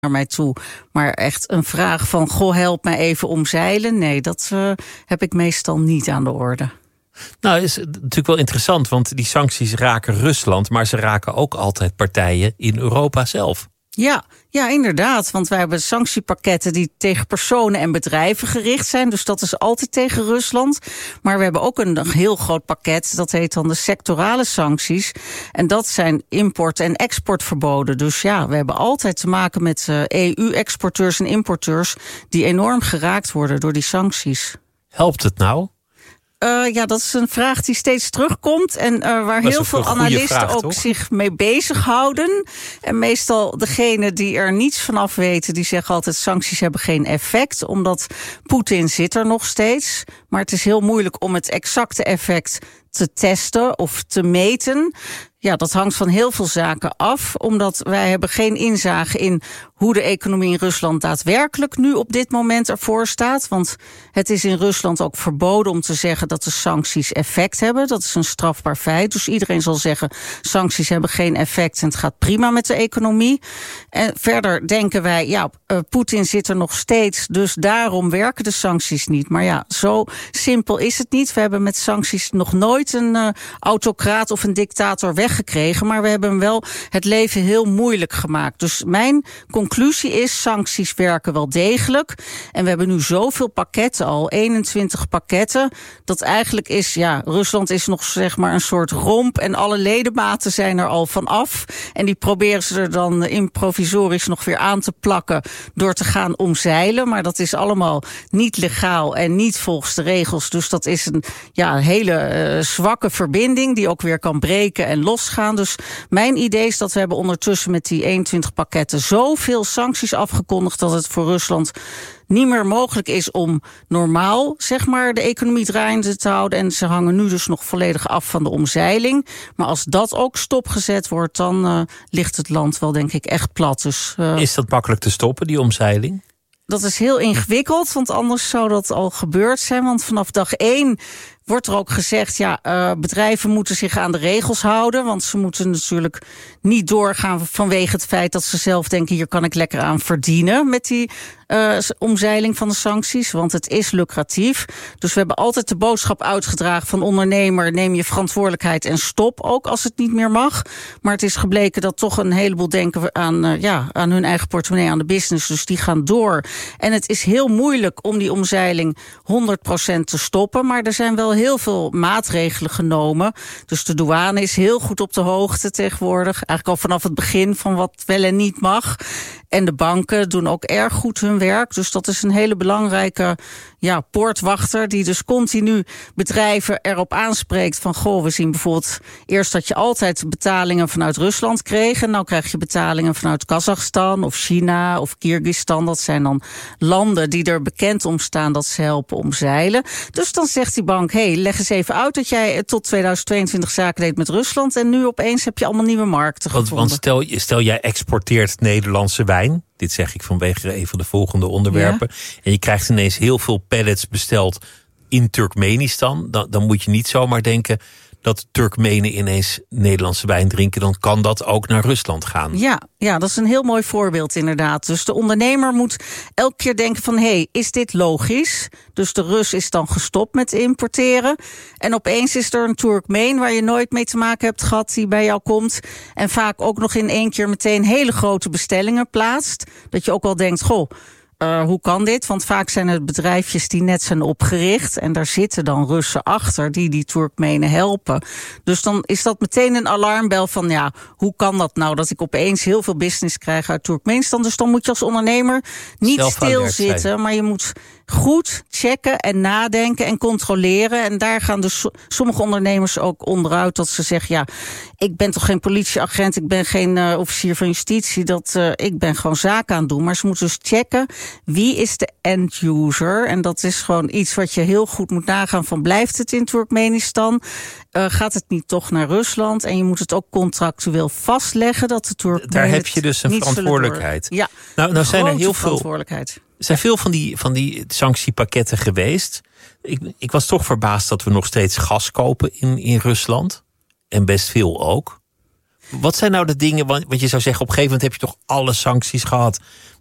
naar mij toe. Maar echt een vraag van, goh, help mij even omzeilen. Nee, dat heb ik meestal niet aan de orde. Nou, is natuurlijk wel interessant, want die sancties raken Rusland, maar ze raken ook altijd partijen in Europa zelf. Ja, inderdaad. Want wij hebben sanctiepakketten die tegen personen en bedrijven gericht zijn. Dus dat is altijd tegen Rusland. Maar we hebben ook een heel groot pakket. Dat heet dan de sectorale sancties. En dat zijn import- en exportverboden. Dus ja, we hebben altijd te maken met EU-exporteurs en importeurs die enorm geraakt worden door die sancties. Helpt het nou? Ja, dat is een vraag die steeds terugkomt en waar heel veel analisten ook zich mee bezighouden. En meestal degenen die er niets van af weten, die zeggen altijd sancties hebben geen effect, omdat Poetin zit er nog steeds. Maar het is heel moeilijk om het exacte effect te testen of te meten. Ja, dat hangt van heel veel zaken af, omdat wij hebben geen inzage in hoe de economie in Rusland daadwerkelijk nu op dit moment ervoor staat. Want het is in Rusland ook verboden om te zeggen dat de sancties effect hebben. Dat is een strafbaar feit. Dus iedereen zal zeggen, sancties hebben geen effect en het gaat prima met de economie. En verder denken wij, ja, Poetin zit er nog steeds, dus daarom werken de sancties niet. Maar ja, zo simpel is het niet. We hebben met sancties nog nooit een autocraat of een dictator weggekregen, maar we hebben hem wel het leven heel moeilijk gemaakt. Dus mijn conclusie is, sancties werken wel degelijk. En we hebben nu zoveel pakketten al, 21 pakketten, dat eigenlijk is, ja, Rusland is nog zeg maar een soort romp en alle ledematen zijn er al van af. En die proberen ze er dan improvisorisch nog weer aan te plakken door te gaan omzeilen. Maar dat is allemaal niet legaal en niet volgens de regels. Dus dat is een hele zwakke verbinding die ook weer kan breken en losgaan. Dus mijn idee is dat we hebben ondertussen met die 21 pakketten zoveel sancties afgekondigd dat het voor Rusland niet meer mogelijk is om normaal, zeg maar, de economie draaiende te houden. En ze hangen nu dus nog volledig af van de omzeiling. Maar als dat ook stopgezet wordt, dan ligt het land wel, denk ik, echt plat. Dus, is dat makkelijk te stoppen, die omzeiling? Dat is heel ingewikkeld, want anders zou dat al gebeurd zijn. Want vanaf dag 1 wordt er ook gezegd, bedrijven moeten zich aan de regels houden. Want ze moeten natuurlijk niet doorgaan vanwege het feit dat ze zelf denken, hier kan ik lekker aan verdienen met die omzeiling van de sancties. Want het is lucratief. Dus we hebben altijd de boodschap uitgedragen van ondernemer, neem je verantwoordelijkheid en stop ook als het niet meer mag. Maar het is gebleken dat toch een heleboel denken aan hun eigen portemonnee, aan de business. Dus die gaan door. En het is heel moeilijk om die omzeiling 100% te stoppen. Maar er zijn wel heel veel maatregelen genomen. Dus de douane is heel goed op de hoogte tegenwoordig. Eigenlijk al vanaf het begin van wat wel en niet mag. En de banken doen ook erg goed hun werk. Dus dat is een hele belangrijke poortwachter die dus continu bedrijven erop aanspreekt van, goh, we zien bijvoorbeeld eerst dat je altijd betalingen vanuit Rusland kreeg. En nou krijg je betalingen vanuit Kazachstan of China of Kyrgyzstan. Dat zijn dan landen die er bekend om staan dat ze helpen omzeilen. Dus dan zegt die bank, leg eens even uit dat jij tot 2022 zaken deed met Rusland en nu opeens heb je allemaal nieuwe markten gevonden. Want stel jij exporteert Nederlandse wijn. Dit zeg ik vanwege een van de volgende onderwerpen. Ja. En je krijgt ineens heel veel pallets besteld in Turkmenistan. Dan moet je niet zomaar denken dat Turkmenen ineens Nederlandse wijn drinken. Dan kan dat ook naar Rusland gaan. Ja, dat is een heel mooi voorbeeld inderdaad. Dus de ondernemer moet elke keer denken van, is dit logisch? Dus de Rus is dan gestopt met importeren. En opeens is er een Turkmeen waar je nooit mee te maken hebt gehad die bij jou komt. En vaak ook nog in één keer meteen hele grote bestellingen plaatst. Dat je ook wel denkt, hoe kan dit? Want vaak zijn het bedrijfjes die net zijn opgericht en daar zitten dan Russen achter die Turkmenen helpen. Dus dan is dat meteen een alarmbel van, hoe kan dat nou dat ik opeens heel veel business krijg uit Turkmenistan? Dus dan moet je als ondernemer niet stilzitten, maar je moet goed checken en nadenken en controleren. En daar gaan dus sommige ondernemers ook onderuit dat ze zeggen, ik ben toch geen politieagent, ik ben geen officier van justitie, ik ben gewoon zaken aan het doen. Maar ze moeten dus checken, wie is de end user? En dat is gewoon iets wat je heel goed moet nagaan van, blijft het in Turkmenistan? Gaat het niet toch naar Rusland? En je moet het ook contractueel vastleggen dat de Turkmenen. Daar heb je dus een verantwoordelijkheid. Ja, nou zijn er heel veel van die sanctiepakketten geweest. Ik was toch verbaasd dat we nog steeds gas kopen in Rusland. En best veel ook. Wat zijn nou de dingen, want je zou zeggen, op een gegeven moment heb je toch alle sancties gehad.